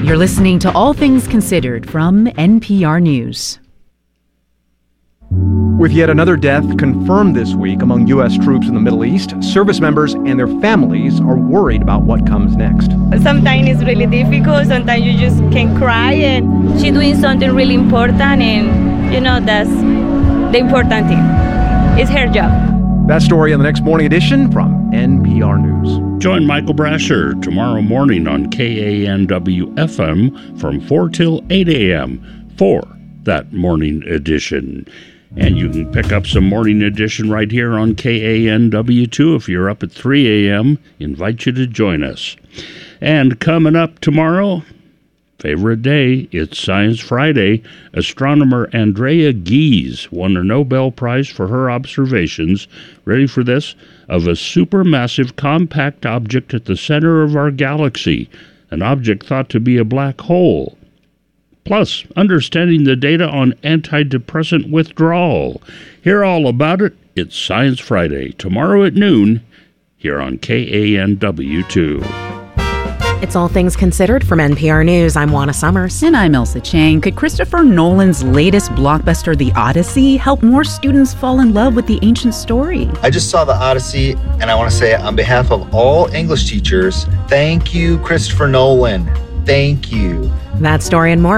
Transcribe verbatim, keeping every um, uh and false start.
You're listening to All Things Considered from N P R News. With yet another death confirmed this week among U S troops in the Middle East, service members and their families are worried about what comes next. Sometimes it's really difficult. Sometimes you just can cry, and she's doing something really important, and, you know, that's the important thing. It's her job. That story on the next morning edition from N P R News. Join Michael Brasher tomorrow morning on K A N W F M from four till eight a.m. for that morning edition. And you can pick up some morning edition right here on K A N W two if you're up at three a.m. Invite you to join us. And coming up tomorrow, favorite day, it's Science Friday. Astronomer Andrea Ghez won a Nobel Prize for her observations, ready for this, of a supermassive compact object at the center of our galaxy, an object thought to be a black hole. Plus, understanding the data on antidepressant withdrawal. Hear all about it. It's Science Friday, tomorrow at noon, here on K A N W two. It's All Things Considered from N P R News. I'm Juana Summers. And I'm Elsa Chang. Could Christopher Nolan's latest blockbuster, The Odyssey, help more students fall in love with the ancient story? I just saw The Odyssey, and I want to say on behalf of all English teachers, thank you, Christopher Nolan. Thank you. That story and more